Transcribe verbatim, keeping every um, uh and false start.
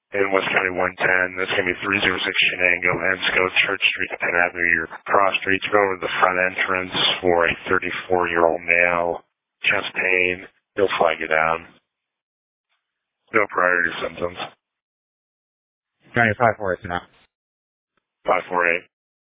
in West County one ten. That's going to be three oh six Shenango, Ensco, Church Street, Penn Avenue. Your cross streets. Go to the front entrance for a thirty-four-year-old male. Chest pain. He'll flag you down. No priority symptoms. County five four eight now. five four eight.